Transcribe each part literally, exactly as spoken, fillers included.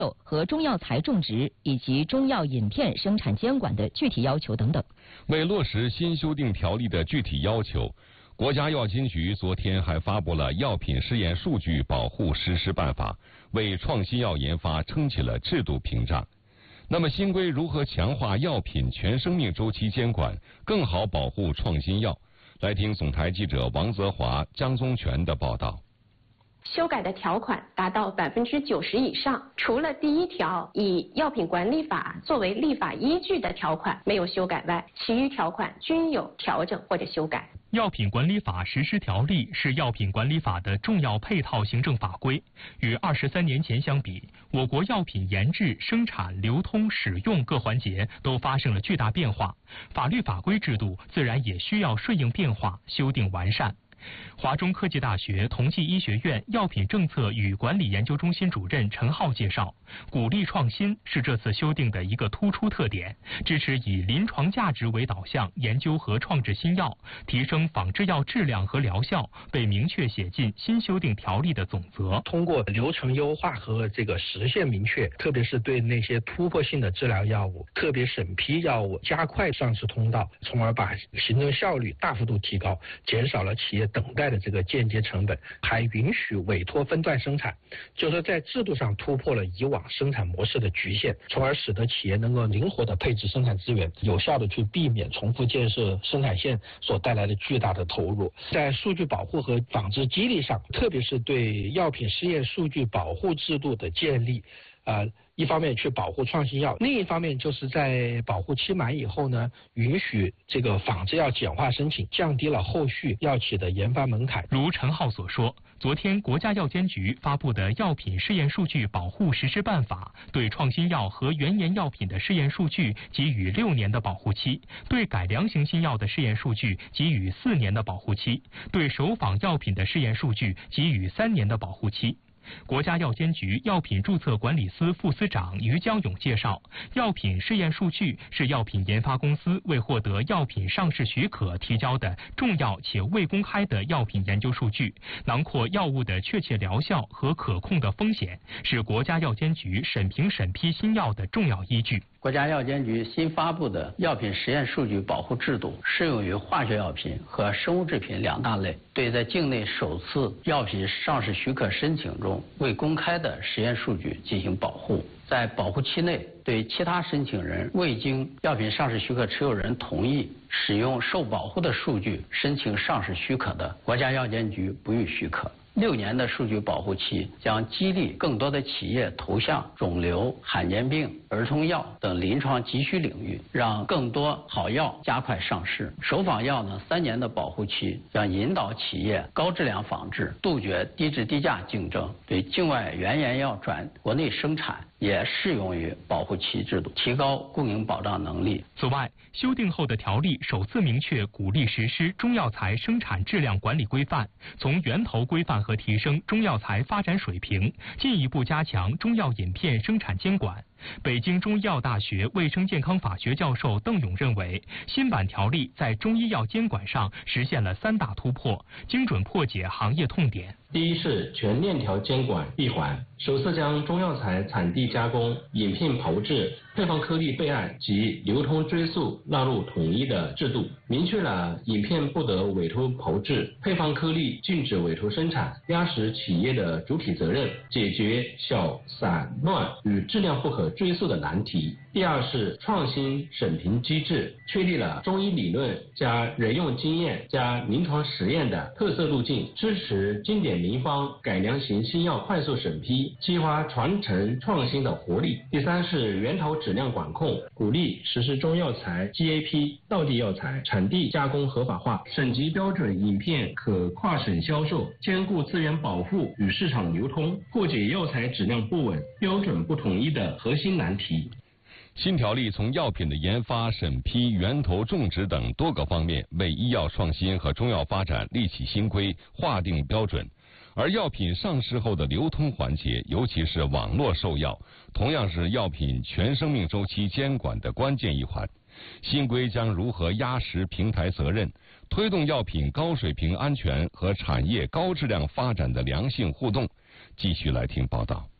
和中药材种植以及中药饮片生产监管的具体要求等等。 为落实新修订条例的具体要求，国家药监局昨天还发布了《药品试验数据保护实施办法》，为创新药研发撑起了制度屏障。那么新规如何强化药品全生命周期监管，更好保护创新药？来听总台记者王泽华、江宗全的报道。 修改的条款达到百分之九十以上，除了第一条以药品管理法作为立法依据的条款没有修改外，其余条款均有调整或者修改。 药品管理法实施条例是药品管理法的重要配套行政法规。与二十三年前相比，我国药品研制、生产、流通、使用各环节都发生了巨大变化，法律法规制度自然也需要顺应变化，修订完善。华中科技大学同济医学院药品政策与管理研究中心主任陈浩介绍，鼓励创新是这次修订的一个突出特点，支持以临床价值为导向研究和创制新药，提升仿制药质量和疗效，被明确写进新修订条例的总则。 通过流程优化和这个实现明确，特别是对那些突破性的治疗药物、特别审批药物加快上市通道，从而把行政效率大幅度提高，减少了企业等待的这个间接成本，还允许委托分段生产，就是在制度上突破了以往生产模式的局限，从而使得企业能够灵活的配置生产资源，有效的去避免重复建设生产线所带来的巨大的投入。在数据保护和仿制激励上，特别是对药品试验数据保护制度的建立，呃，一方面去保护创新药，另一方面就是在保护期满以后呢，允许这个仿制药简化申请，降低了后续药企的研发门槛。 如陈浩所说，昨天国家药监局发布的《药品试验数据保护实施办法》对创新药和原研药品的试验数据给予六年的保护期，对改良型新药的试验数据给予四年的保护期，对首仿药品的试验数据给予三年的保护期。国家药监局药品注册管理司副司长于江勇介绍，药品试验数据是药品研发公司为获得药品上市许可提交的重要且未公开的药品研究数据，囊括药物的确切疗效和可控的风险，是国家药监局审评审批新药的重要依据。 国家药监局新发布的药品实验数据保护制度适用于化学药品和生物制品两大类，对在境内首次药品上市许可申请中未公开的实验数据进行保护。在保护期内，对其他申请人未经药品上市许可持有人同意使用受保护的数据申请上市许可的，国家药监局不予许可。六年的数据保护期将激励更多的企业投向肿瘤、罕见病、儿童药等临床急需领域，让更多好药加快上市。首仿药呢，三年的保护期将引导企业高质量仿制，杜绝低质低价竞争。对境外原研药转国内生产也适用于保护期制度，提高供应保障能力。 此外，修订后的条例首次明确鼓励实施中药材生产质量管理规范，从源头规范和提升中药材发展水平，进一步加强中药饮片生产监管。北京中医药大学卫生健康法学教授邓勇认为，新版条例在中医药监管上实现了三大突破，精准破解行业痛点。 第一是全链条监管闭环，首次将中药材产地加工、饮片炮制、配方颗粒备案及流通追溯纳入统一的制度，明确了饮片不得委托炮制，配方颗粒禁止委托生产，压实企业的主体责任，解决小散乱与质量不可追溯的难题。第二是创新审评机制，确立了中医理论加人用经验加临床实验的特色路径，支持经典名方改良型新药快速审批，激发传承创新的活力。第三是源头质量管控，鼓励实施中药材 G A P 道地药材产地加工合法化，省级标准饮片可跨省销售，兼顾资源保护与市场流通，破解药材质量不稳、标准不统一的核心难题。 新条例从药品的研发、审批、源头种植等多个方面，为医药创新和中药发展立起新规，划定标准。而药品上市后的流通环节，尤其是网络售药，同样是药品全生命周期监管的关键一环。新规将如何压实平台责任，推动药品高水平安全和产业高质量发展的良性互动？继续来听报道。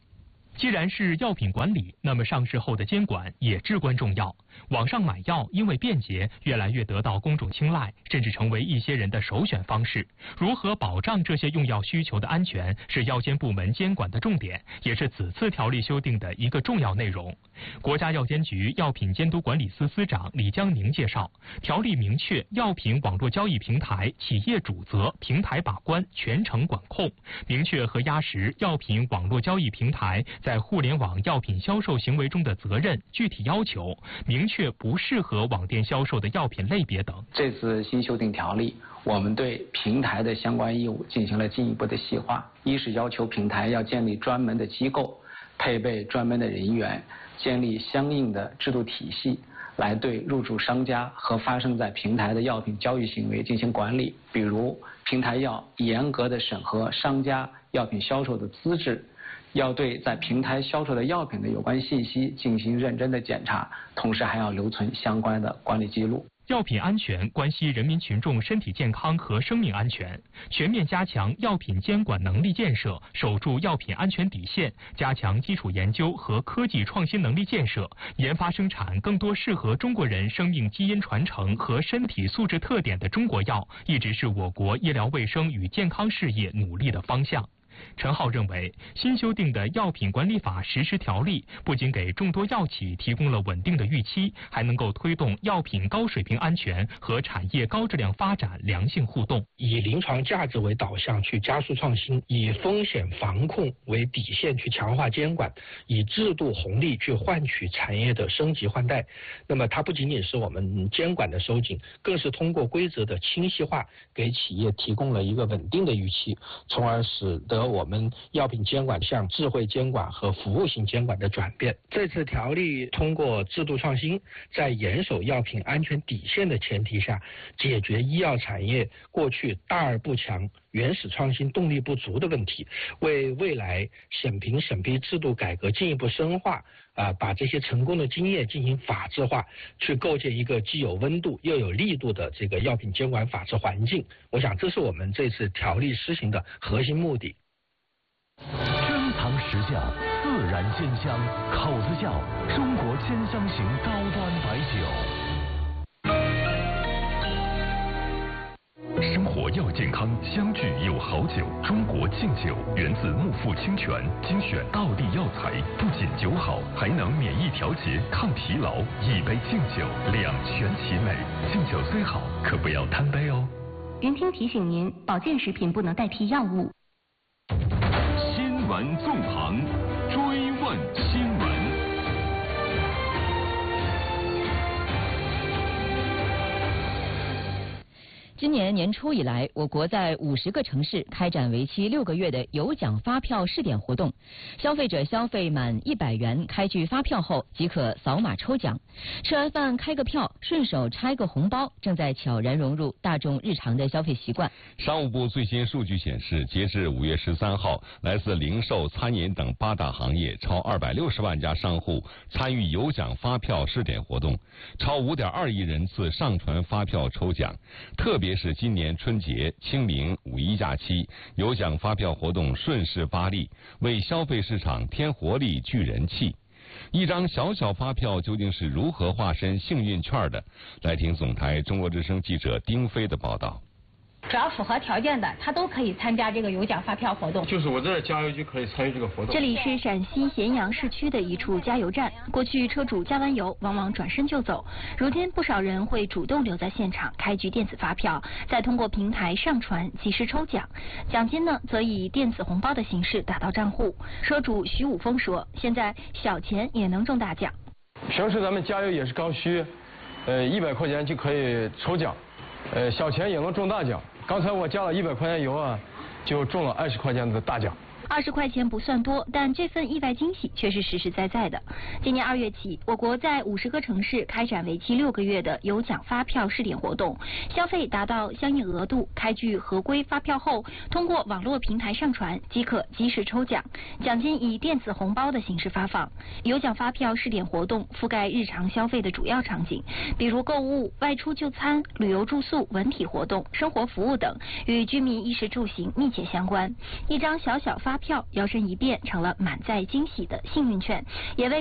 既然是药品管理，那么上市后的监管也至关重要。网上买药因为便捷，越来越得到公众青睐，甚至成为一些人的首选方式。如何保障这些用药需求的安全，是药监部门监管的重点，也是此次条例修订的一个重要内容。国家药监局药品监督管理司司长李江宁介绍，条例明确药品网络交易平台企业主责、平台把关、全程管控，明确和压实药品网络交易平台在互联网药品销售行为中的责任、具体要求，明确不适合网店销售的药品类别等。 这次新修订条例，我们对平台的相关义务进行了进一步的细化。一是要求平台要建立专门的机构，配备专门的人员，建立相应的制度体系，来对入驻商家和发生在平台的药品交易行为进行管理。比如，平台要严格的审核商家药品销售的资质，要对在平台销售的药品的有关信息进行认真的检查，同时还要留存相关的管理记录。 药品安全关系人民群众身体健康和生命安全，全面加强药品监管能力建设，守住药品安全底线，加强基础研究和科技创新能力建设，研发生产更多适合中国人生命基因传承和身体素质特点的中国药，一直是我国医疗卫生与健康事业努力的方向。陈浩认为，新修订的药品管理法实施条例不仅给众多药企提供了稳定的预期，还能够推动药品高水平安全和产业高质量发展良性互动。 以临床价值为导向去加速创新，以风险防控为底线去强化监管，以制度红利去换取产业的升级换代。那么它不仅仅是我们监管的收紧，更是通过规则的清晰化，给企业提供了一个稳定的预期，从而使得我们药品监管向智慧监管和服务性监管的转变。这次条例通过制度创新，在严守药品安全底线的前提下，解决医药产业过去大而不强、原始创新动力不足的问题，为未来审评审批制度改革进一步深化啊、呃，把这些成功的经验进行法治化，去构建一个既有温度又有力度的这个药品监管法治环境。我想这是我们这次条例施行的核心目的。 珍藏实窖，自然鲜香，口子窖，中国鲜香型高端白酒。生活要健康，相聚有好酒。中国敬酒源自木富清泉，精选道地药材，不仅酒好，还能免疫调节、抗疲劳。一杯敬酒，两全其美。敬酒虽好，可不要贪杯哦。 云听提醒您，保健食品不能代替药物。 新闻纵横，追问新闻。 今年年初以来，我国在五十个城市开展为期六个月的有奖发票试点活动。消费者消费满一百元开具发票后，即可扫码抽奖。吃完饭开个票，顺手拆个红包，正在悄然融入大众日常的消费习惯。 商务部最新数据显示，截至五月十三号，来自零售、餐饮等八大行业超二百六十万家商户参与有奖发票试点活动，超五点二亿人次上传发票抽奖。特别是今年春节、清明、五一假期，有奖发票活动顺势发力，为消费市场添活力、聚人气。一张小小发票究竟是如何化身幸运券的？来听总台中国之声记者丁飞的报道。 只要符合条件的，他都可以参加这个有奖发票活动。 就是我这儿加油就可以参与这个活动。 这里是陕西咸阳市区的一处加油站。过去车主加完油往往转身就走，如今不少人会主动留在现场开具电子发票，再通过平台上传及时抽奖。奖金呢，则以电子红包的形式打到账户。车主徐武峰说，现在小钱也能中大奖。 平时咱们加油也是刚需，呃，一百块钱就可以抽奖，呃，小钱也能中大奖。刚才我加了一百块钱油啊，就中了二十块钱的大奖。 二十块钱不算多，但这份意外惊喜却是实实在在的。今年二月起，我国在五十个城市开展为期六个月的有奖发票试点活动，消费达到相应额度，开具合规发票后，通过网络平台上传即可及时抽奖，奖金以电子红包的形式发放。有奖发票试点活动覆盖日常消费的主要场景，比如购物、外出就餐、旅游住宿、文体活动、生活服务等，与居民衣食住行密切相关。一张小小发票摇身一变成了满载惊喜的幸运券，也为